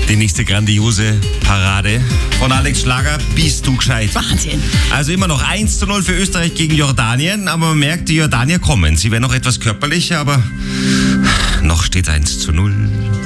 Die nächste grandiose Parade von Alex Schlager, Bist du gescheit? Wahnsinn. Also immer noch 1:0 für Österreich gegen Jordanien, aber man merkt, die Jordanier kommen. Sie werden noch etwas körperlicher, aber noch steht 1:0.